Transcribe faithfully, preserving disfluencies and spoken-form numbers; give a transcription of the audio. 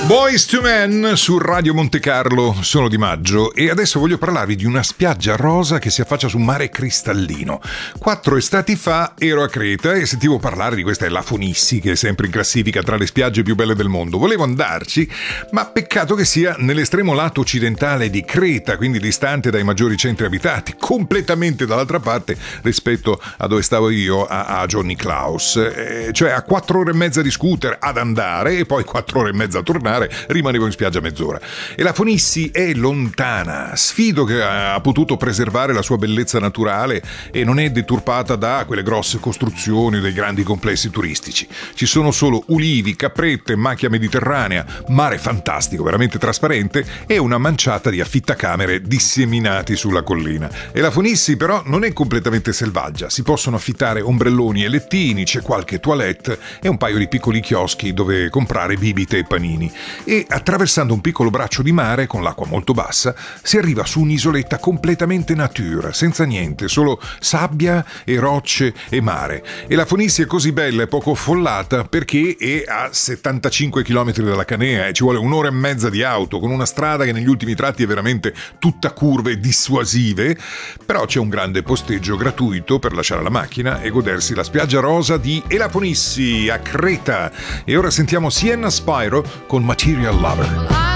Boyz two Men su Radio Monte Carlo, sono Di Maggio e adesso voglio parlarvi di una spiaggia rosa che si affaccia su un mare cristallino. Quattro estati fa ero a Creta e sentivo parlare di questa Elafonissi che è sempre in classifica tra le spiagge più belle del mondo. Volevo andarci, ma peccato che sia nell'estremo lato occidentale di Creta, quindi distante dai maggiori centri abitati, completamente dall'altra parte rispetto a dove stavo io, a, a Johnny Klaus, eh, cioè a quattro ore e mezza di scooter ad andare e poi quattro ore e mezza a tornare. Rimanevo in spiaggia mezz'ora. Elafonissi è lontana, sfido che ha potuto preservare la sua bellezza naturale e non è deturpata da quelle grosse costruzioni o dei grandi complessi turistici. Ci sono solo ulivi, caprette, macchia mediterranea, mare fantastico, veramente trasparente e una manciata di affittacamere disseminati sulla collina. Elafonissi però non è completamente selvaggia, si possono affittare ombrelloni e lettini, c'è qualche toilette e un paio di piccoli chioschi dove comprare bibite e panini. E attraversando un piccolo braccio di mare con l'acqua molto bassa si arriva su un'isoletta completamente natura, senza niente, solo sabbia e rocce e mare. E Elafonissi è così bella e poco affollata perché è a settantacinque chilometri dalla Canea e ci vuole un'ora e mezza di auto con una strada che negli ultimi tratti è veramente tutta curve dissuasive, però c'è un grande posteggio gratuito per lasciare la macchina e godersi la spiaggia rosa di Elafonissi a Creta. E ora sentiamo Sienna Spyro con Material Lover.